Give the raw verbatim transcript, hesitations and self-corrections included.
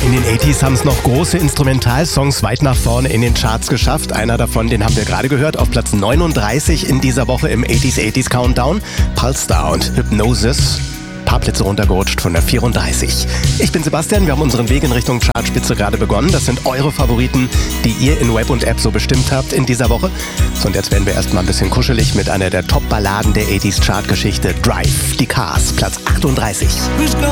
In den achtziger haben es noch große Instrumentalsongs weit nach vorne in den Charts geschafft. Einer davon, den haben wir gerade gehört, auf Platz neununddreißig in dieser Woche im achtziger achtziger Countdown. Pulsar und Hypnosis. Ein paar Plätze runtergerutscht von der vierunddreißig. Ich bin Sebastian, wir haben unseren Weg in Richtung Chartspitze gerade begonnen. Das sind eure Favoriten, die ihr in Web und App so bestimmt habt in dieser Woche. So, und jetzt werden wir erstmal ein bisschen kuschelig mit einer der Top-Balladen der achtziger Chartgeschichte, Drive, die Cars, Platz achtunddreißig.